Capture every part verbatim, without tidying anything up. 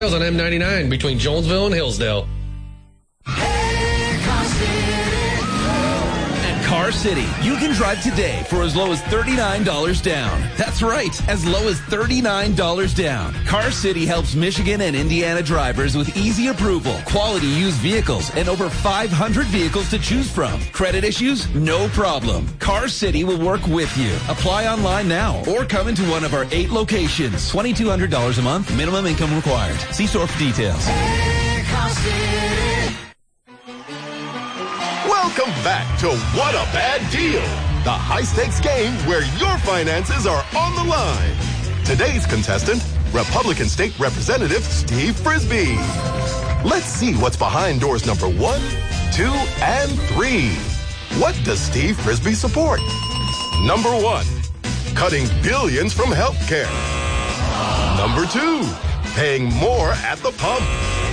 on M ninety-nine between Jonesville and Hillsdale. Car City, you can drive today for as low as thirty-nine dollars down. That's right, as low as thirty-nine dollars down. Car City helps Michigan and Indiana drivers with easy approval, quality used vehicles, and over five hundred vehicles to choose from. Credit issues? No problem. Car City will work with you. Apply online now or come into one of our eight locations. twenty-two hundred dollars a month, minimum income required. See store for details. Hey, Car City. Welcome back to What a Bad Deal, the high-stakes game where your finances are on the line. Today's contestant, Republican State Representative Steve Frisbee. Let's see what's behind doors number one, two, and three. What does Steve Frisbee support? Number one, cutting billions from healthcare. Number two, paying more at the pump.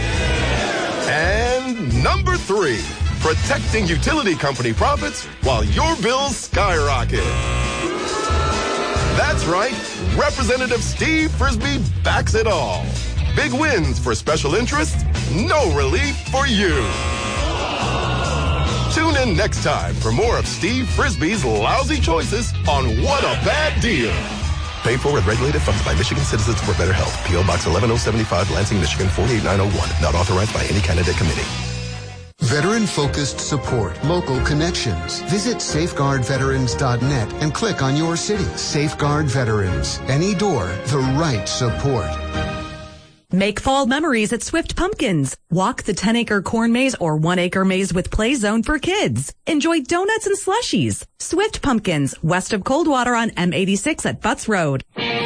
And number three, protecting utility company profits while your bills skyrocket. That's right. Representative Steve Frisbee backs it all. Big wins for special interests, no relief for you. Tune in next time for more of Steve Frisbee's lousy choices on What a Bad Deal. Paid for with regulated funds by Michigan Citizens for Better Health. P O Box eleven oh seventy-five, Lansing, Michigan four eight nine oh one. Not authorized by any candidate committee. Veteran-focused support, local connections. Visit safeguard veterans dot net and click on your city. Safeguard Veterans. Any door, the right support. Make fall memories at Swift Pumpkins. Walk the ten-acre corn maze or one-acre maze with play zone for kids. Enjoy donuts and slushies. Swift Pumpkins, west of Coldwater on M eighty-six at Butts Road.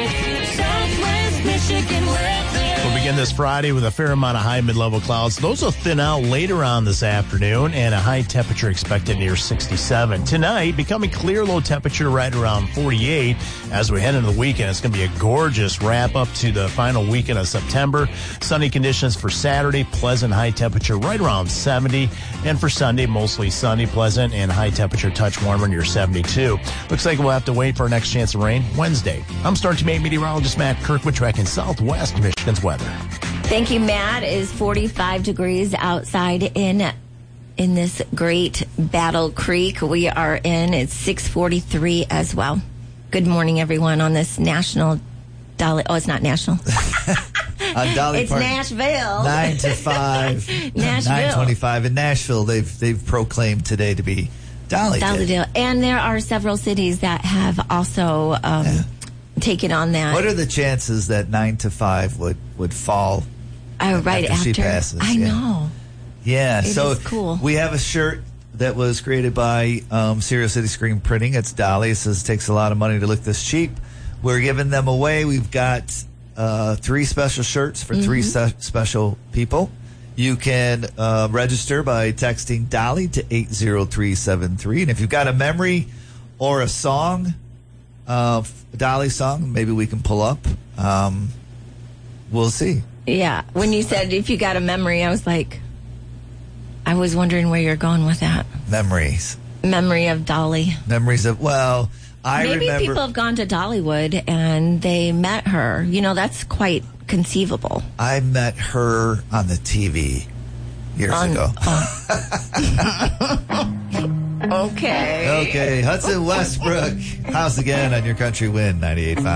Southwest Michigan weather. We'll begin this Friday with a fair amount of high mid-level clouds. Those will thin out later on this afternoon, and a high temperature expected near sixty-seven. Tonight, becoming clear, low temperature right around forty-eight. As we head into the weekend, it's going to be a gorgeous wrap-up to the final weekend of September. Sunny conditions for Saturday, pleasant high temperature right around seventy. And for Sunday, mostly sunny, pleasant, and high temperature touch warmer near seventy-two. Looks like we'll have to wait for our next chance of rain Wednesday. I'm Star Team eight meteorologist Matt Kirkwood tracking Southwest Michigan's weather. Thank you, Matt. It is forty-five degrees outside in in this great Battle Creek we are in. It's six forty-three as well. Good morning, everyone, on this national Dolly. Oh, it's not national. On Dolly it's Parton. Nashville. Nine to five. Nashville. Nine twenty-five in Nashville. They've they've proclaimed today to be Dolly Day. Dolly Day. And there are several cities that have also um, Yeah. taken on that. What are the chances that nine to five would would fall uh, right after, after she passes? I yeah. know. Yeah. It so is cool. We have a shirt that was created by um, Serial City Screen Printing. It's Dolly. It says it takes a lot of money to look this cheap. We're giving them away. We've got uh, three special shirts for mm-hmm. three se- special people. You can uh, register by texting Dolly to eight zero three seven three. And if you've got a memory or a song, uh, a Dolly song, maybe we can pull up. Um, we'll see. Yeah. When you said if you got a memory, I was like, I was wondering where you're going with that. Memories. Memory of Dolly. Memories of, well, I Maybe remember. people have gone to Dollywood and they met her. You know, that's quite conceivable. I met her on the T V years On- ago. Okay. Okay, Hudson Westbrook. House again on your country win ninety-eight point five.